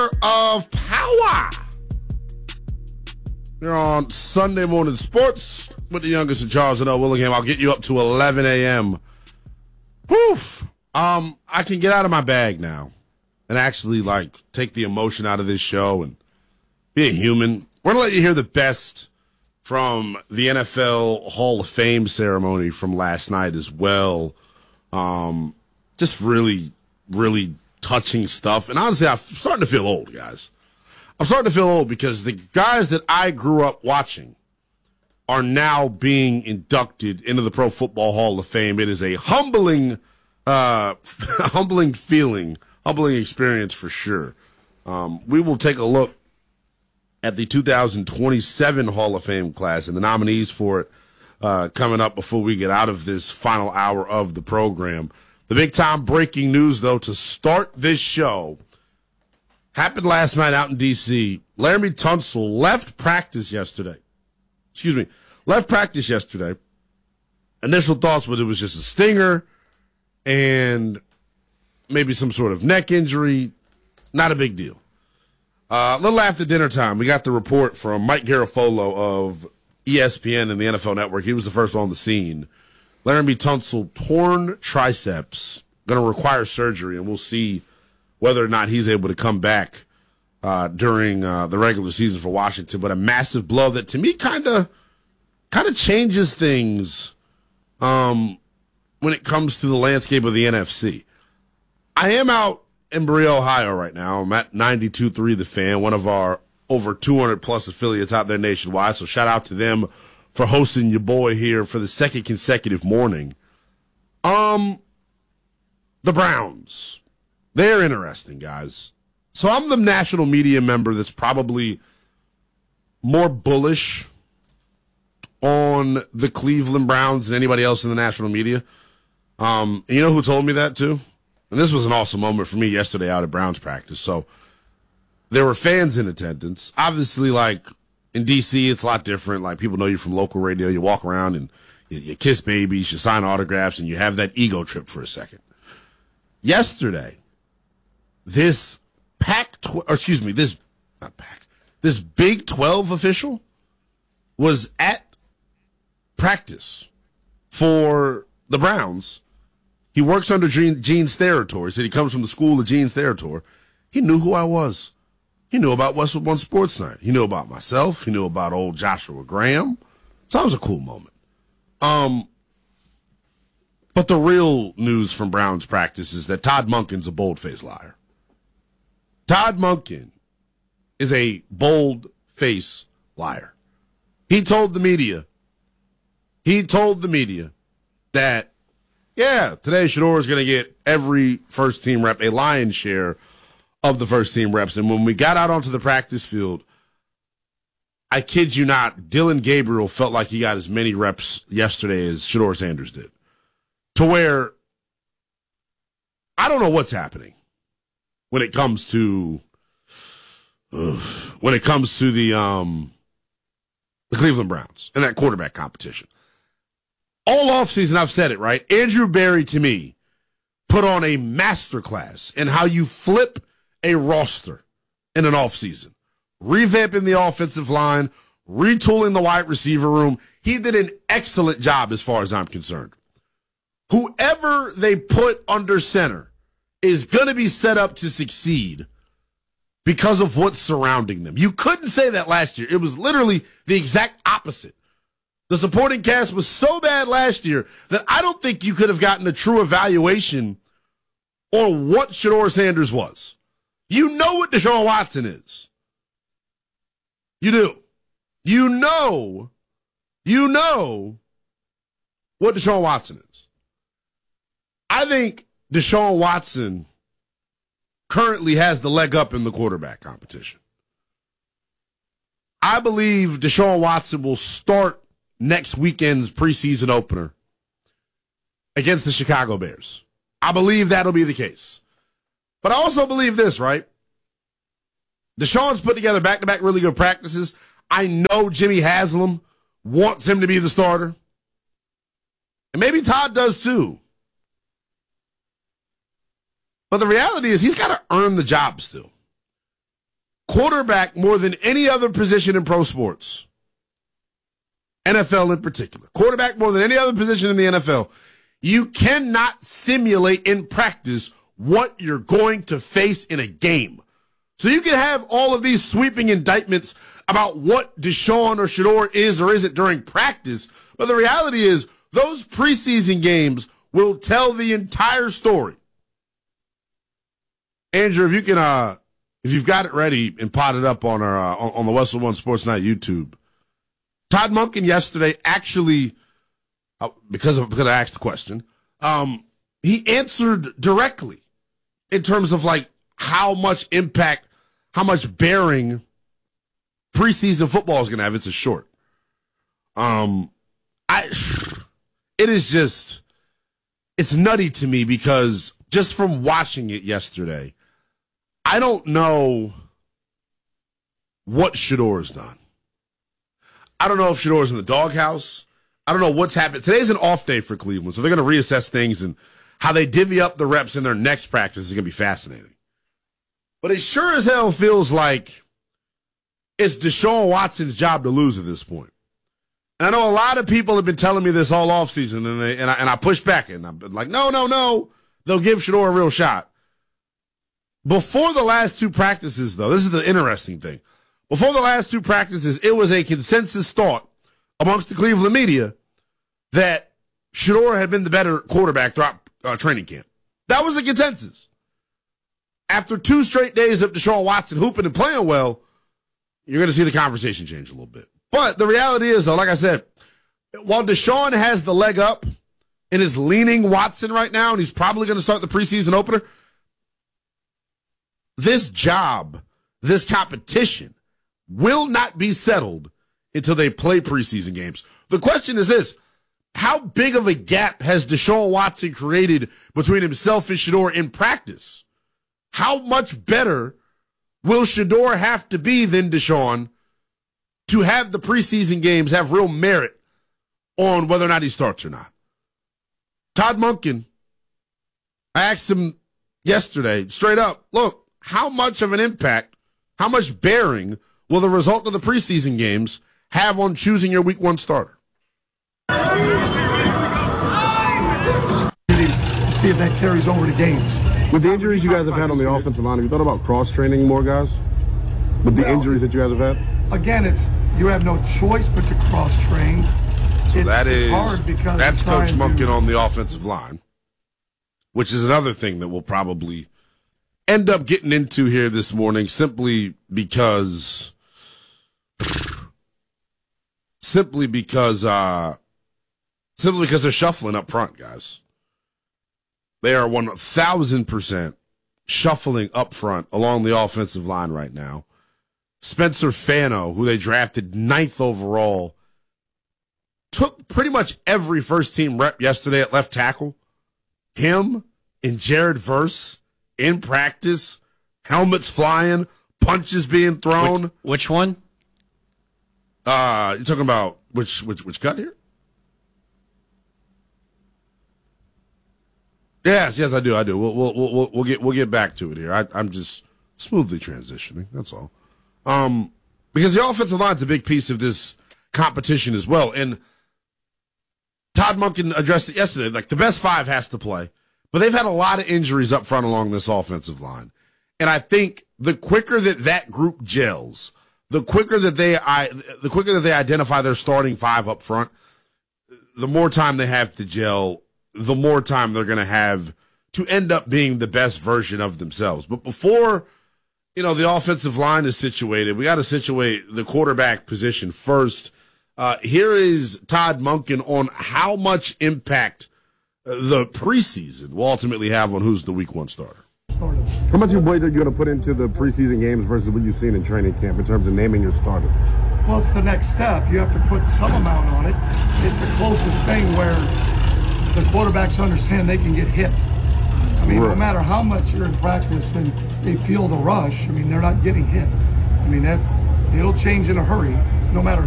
of power. You're on Sunday Morning Sports with the youngest of Charles and O. Willingham. I'll get you up to 11 a.m. Woof. I can get out of my bag now and actually, take the emotion out of this show and be a human. We're going to let you hear the best from the NFL Hall of Fame ceremony from last night as well. Just really, really touching stuff. And honestly, I'm starting to feel old, guys. I'm starting to feel old because the guys that I grew up watching are now being inducted into the Pro Football Hall of Fame. It is a humbling feeling, humbling experience for sure. We will take a look at the 2027 Hall of Fame class and the nominees for it coming up before we get out of this final hour of the program. The big-time breaking news, though, to start this show happened last night out in D.C. Laremy Tunsil left practice yesterday. Initial thoughts were it was just a stinger and maybe some sort of neck injury. Not a big deal. A little after dinner time, we got the report from Mike Garafolo of ESPN and the NFL Network. He was the first on the scene. Laremy Tunsil, torn triceps, going to require surgery, and we'll see whether or not he's able to come back during the regular season for Washington. But a massive blow that, to me, kind of changes things when it comes to the landscape of the NFC. I am out in Berea, Ohio right now. I'm at 92.3 The Fan, one of our over 200-plus affiliates out there nationwide. So shout out to them for hosting your boy here for the second consecutive morning. The Browns. They're interesting, guys. So I'm the national media member that's probably more bullish on the Cleveland Browns than anybody else in the national media. And you know who told me that, too? And this was an awesome moment for me yesterday out at Browns practice. So there were fans in attendance. Obviously, in D.C., it's a lot different. People know you from local radio. You walk around and you kiss babies, you sign autographs, and you have that ego trip for a second. Yesterday, this Big 12 official was at practice for the Browns. He works under Gene Steratore. He said he comes from the school of Gene Steratore. He knew who I was. He knew about Westwood One Sports Night. He knew about myself. He knew about old Joshua Graham. So that was a cool moment. But the real news from Browns practice is that Todd Monken's a bold-faced liar. Todd Monken is a bold-faced liar. He told the media that, today Shedeur is going to get every first-team rep, a lion's share of the first-team reps. And when we got out onto the practice field, I kid you not, Dylan Gabriel felt like he got as many reps yesterday as Shedeur Sanders did. To where I don't know what's happening when it comes to the Cleveland Browns and that quarterback competition. All offseason, I've said it, right? Andrew Berry, to me, put on a masterclass in how you flip a roster in an offseason. Revamping the offensive line, retooling the wide receiver room. He did an excellent job as far as I'm concerned. Whoever they put under center is going to be set up to succeed because of what's surrounding them. You couldn't say that last year. It was literally the exact opposite. The supporting cast was so bad last year that I don't think you could have gotten a true evaluation on what Shedeur Sanders was. You know what Deshaun Watson is. You do. You know what Deshaun Watson is. I think Deshaun Watson currently has the leg up in the quarterback competition. I believe Deshaun Watson will start next weekend's preseason opener against the Chicago Bears. I believe that'll be the case. But I also believe this, right? Deshaun's put together back-to-back really good practices. I know Jimmy Haslam wants him to be the starter. And maybe Todd does too. But the reality is he's got to earn the job still. quarterback more than any other position in pro sports, NFL in particular, quarterback more than any other position in the NFL, you cannot simulate in practice what you're going to face in a game. So you can have all of these sweeping indictments about what Deshaun or Shedeur is or isn't during practice, but the reality is those preseason games will tell the entire story. Andrew, if you can, if you've got it ready and potted up on our on the Westwood One Sports Night YouTube, Todd Monken yesterday actually, because I asked the question, he answered directly in terms of like how much impact, how much bearing preseason football is going to have. It's a short. It is just, it's nutty to me because just from watching it yesterday, I don't know what Shedeur's done. I don't know if Shedeur's in the doghouse. I don't know what's happened. Today's an off day for Cleveland, so they're going to reassess things, and how they divvy up the reps in their next practice is going to be fascinating. But it sure as hell feels like it's Deshaun Watson's job to lose at this point. And I know a lot of people have been telling me this all offseason, and I push back, and I'm like, no. They'll give Shedeur a real shot. Before the last two practices, though, this is the interesting thing. Before the last two practices, it was a consensus thought amongst the Cleveland media that Shedeur had been the better quarterback throughout training camp. That was the consensus. After 2 straight days of Deshaun Watson hooping and playing well, you're going to see the conversation change a little bit. But the reality is, though, like I said, while Deshaun has the leg up and is leaning Watson right now, and he's probably going to start the preseason opener, this job, this competition, will not be settled until they play preseason games. The question is this: how big of a gap has Deshaun Watson created between himself and Shedeur in practice? How much better will Shedeur have to be than Deshaun to have the preseason games have real merit on whether or not he starts or not? Todd Monken, I asked him yesterday, straight up, look, how much of an impact, how much bearing will the result of the preseason games have on choosing your week 1 starter? See if that carries over to games. With the injuries you guys have had on the offensive line, have you thought about cross-training more guys? With the injuries that you guys have had? Again, you have no choice but to cross-train. So it's hard because that's Coach Monken on the offensive line, which is another thing that we'll probably end up getting into here this morning simply because they're shuffling up front, guys. They are 1,000% shuffling up front along the offensive line right now. Spencer Fano, who they drafted 9th overall, took pretty much every first-team rep yesterday at left tackle. Him and Jared Verse in practice, helmets flying, punches being thrown. Which one? You're talking about which cut here? Yes, I do. We'll get back to it here. I'm just smoothly transitioning. That's all. Because the offensive line's a big piece of this competition as well. And Todd Monken addressed it yesterday. Like, the best 5 has to play, but they've had a lot of injuries up front along this offensive line. And I think the quicker that group gels, the quicker that they identify their starting 5 up front, the more time they have to gel, the more time they're going to have to end up being the best version of themselves. But before, the offensive line is situated, we got to situate the quarterback position first. Here is Todd Monken on how much impact the preseason will ultimately have on who's the week 1 starter. How much weight are you going to put into the preseason games versus what you've seen in training camp in terms of naming your starter? Well, it's the next step. You have to put some amount on it. It's the closest thing where the quarterbacks understand they can get hit. I mean, no matter how much you're in practice and they feel the rush, they're not getting hit. It'll change in a hurry, no matter